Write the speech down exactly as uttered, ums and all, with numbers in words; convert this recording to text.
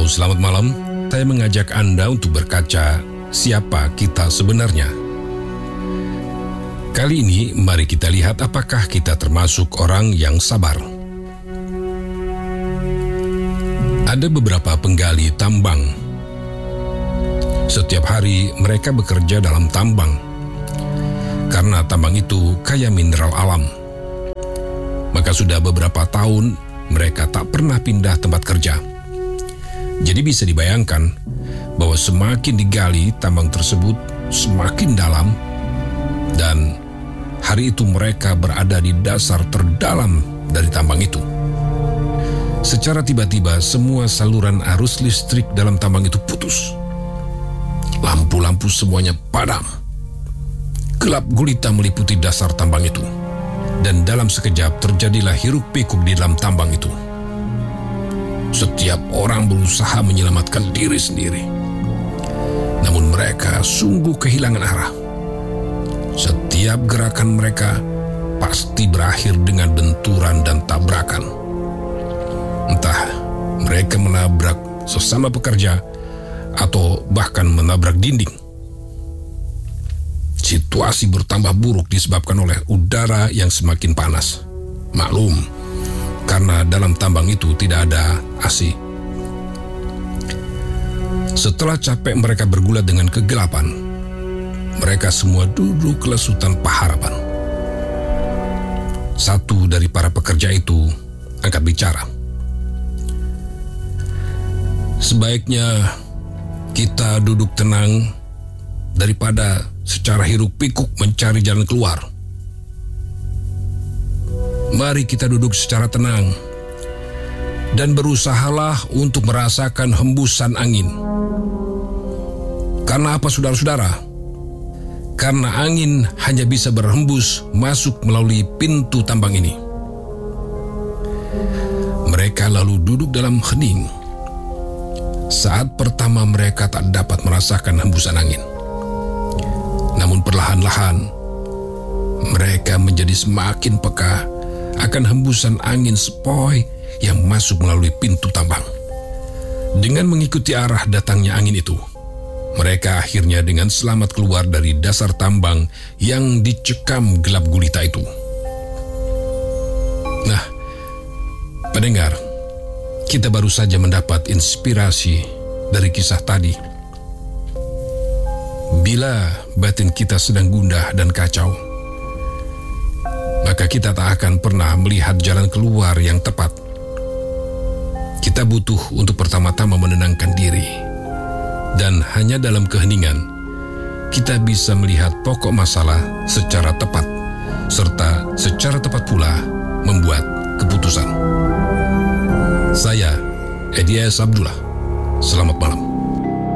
Halo, selamat malam. Saya mengajak Anda untuk berkaca siapa kita sebenarnya. Kali ini mari kita lihat apakah kita termasuk orang yang sabar. Ada beberapa penggali tambang. Setiap hari mereka bekerja dalam tambang. Karena tambang itu kaya mineral alam. Maka sudah beberapa tahun mereka tak pernah pindah tempat kerja. Jadi bisa dibayangkan bahwa semakin digali tambang tersebut semakin dalam, dan hari itu mereka berada di dasar terdalam dari tambang itu. Secara tiba-tiba semua saluran arus listrik dalam tambang itu putus. Lampu-lampu semuanya padam. Gelap gulita meliputi dasar tambang itu. Dan dalam sekejap terjadilah hiruk-pikuk di dalam tambang itu. Setiap orang berusaha menyelamatkan diri sendiri. Namun mereka sungguh kehilangan arah. Setiap gerakan mereka pasti berakhir dengan benturan dan tabrakan. Entah mereka menabrak sesama pekerja atau bahkan menabrak dinding. Situasi bertambah buruk disebabkan oleh udara yang semakin panas. Maklum, karena dalam tambang itu tidak ada A C. Setelah capek mereka bergulat dengan kegelapan, mereka semua duduk lesu tanpa harapan. Satu dari para pekerja itu angkat bicara. Sebaiknya kita duduk tenang daripada secara hiruk-pikuk mencari jalan keluar. Mari kita duduk secara tenang dan berusahalah untuk merasakan hembusan angin. Karena apa, saudara-saudara? Karena angin hanya bisa berhembus masuk melalui pintu tambang ini. Mereka lalu duduk dalam hening. Saat pertama mereka tak dapat merasakan hembusan angin. Namun perlahan-lahan mereka menjadi semakin peka akan hembusan angin sepoi yang masuk melalui pintu tambang. Dengan mengikuti arah datangnya angin itu, mereka akhirnya dengan selamat keluar dari dasar tambang yang dicekam gelap gulita itu. Nah, pendengar, kita baru saja mendapat inspirasi dari kisah tadi. Bila batin kita sedang gundah dan kacau, maka kita tak akan pernah melihat jalan keluar yang tepat. Kita butuh untuk pertama-tama menenangkan diri. Dan hanya dalam keheningan, kita bisa melihat pokok masalah secara tepat, serta secara tepat pula membuat keputusan. Saya, Edi S. Abdullah. Selamat malam.